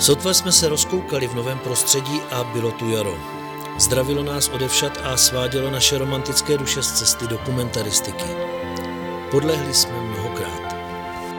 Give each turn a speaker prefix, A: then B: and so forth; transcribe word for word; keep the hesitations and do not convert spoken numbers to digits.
A: Sotva jsme se rozkoukali v novém prostředí a bylo tu jaro. Zdravilo nás odevšad a svádělo naše romantické duše z cesty dokumentaristiky. Podlehli jsme mnohokrát.